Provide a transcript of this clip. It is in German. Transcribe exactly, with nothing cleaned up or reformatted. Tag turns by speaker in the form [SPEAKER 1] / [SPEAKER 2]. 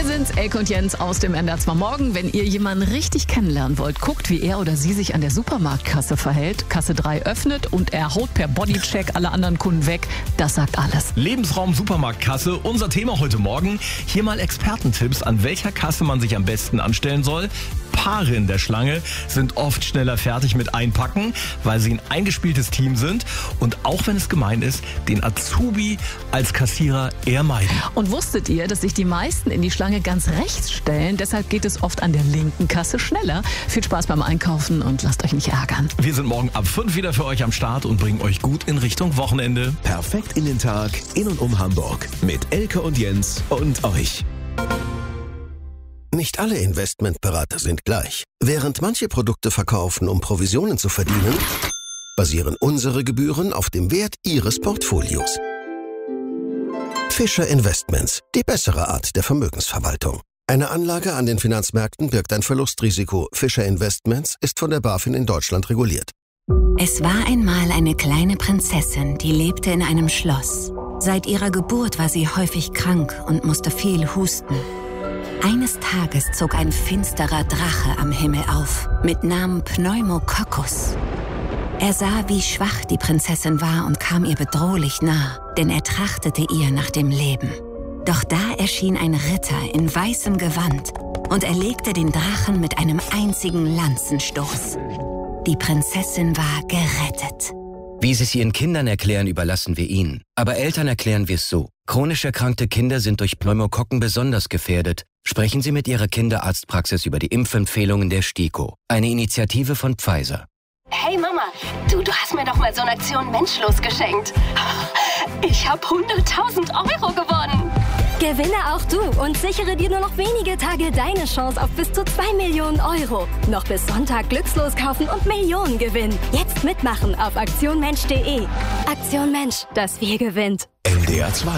[SPEAKER 1] sind's, Elke und Jens aus dem N D R zwei Morgen. Wenn ihr jemanden richtig kennenlernen wollt, guckt, wie er oder sie sich an der Supermarktkasse verhält. Kasse drei öffnet und er haut per Bodycheck alle anderen Kunden weg. Das sagt alles.
[SPEAKER 2] Lebensraum Supermarktkasse, unser Thema heute Morgen. Hier mal Expertentipps, an welcher Kasse man sich am besten anstellen soll. Paare in der Schlange sind oft schneller fertig mit Einpacken, weil sie ein eingespieltes Team sind und auch wenn es gemein ist, den Azubi als Kassierer eher meiden.
[SPEAKER 1] Und wusstet ihr, dass sich die meisten in die Schlange ganz rechts stellen? Deshalb geht es oft an der linken Kasse schneller. Viel Spaß beim Einkaufen und lasst euch nicht ärgern.
[SPEAKER 2] Wir sind morgen ab fünf wieder für euch am Start und bringen euch gut in Richtung Wochenende.
[SPEAKER 3] Perfekt in den Tag, in und um Hamburg. Mit Elke und Jens und euch.
[SPEAKER 4] Nicht alle Investmentberater sind gleich. Während manche Produkte verkaufen, um Provisionen zu verdienen, basieren unsere Gebühren auf dem Wert Ihres Portfolios. Fischer Investments, die bessere Art der Vermögensverwaltung. Eine Anlage an den Finanzmärkten birgt ein Verlustrisiko. Fischer Investments ist von der BaFin in Deutschland reguliert.
[SPEAKER 5] Es war einmal eine kleine Prinzessin, die lebte in einem Schloss. Seit ihrer Geburt war sie häufig krank und musste viel husten. Eines Tages zog ein finsterer Drache am Himmel auf, mit Namen Pneumococcus. Er sah, wie schwach die Prinzessin war und kam ihr bedrohlich nah, denn er trachtete ihr nach dem Leben. Doch da erschien ein Ritter in weißem Gewand und erlegte den Drachen mit einem einzigen Lanzenstoß. Die Prinzessin war gerettet.
[SPEAKER 6] Wie Sie es Ihren Kindern erklären, überlassen wir Ihnen. Aber Eltern erklären wir es so. Chronisch erkrankte Kinder sind durch Pneumokokken besonders gefährdet. Sprechen Sie mit Ihrer Kinderarztpraxis über die Impfempfehlungen der STIKO. Eine Initiative von Pfizer.
[SPEAKER 7] Hey Mama, du, du hast mir doch mal so eine Aktion Menschlos geschenkt. Ich habe hunderttausend Euro gewonnen.
[SPEAKER 8] Gewinne auch du und sichere dir nur noch wenige Tage deine Chance auf bis zu zwei Millionen Euro. Noch bis Sonntag Glückslos kaufen und Millionen gewinnen. Jetzt mitmachen auf aktion mensch punkt de. Aktion Mensch, das Wir gewinnt.
[SPEAKER 3] N D R zwei.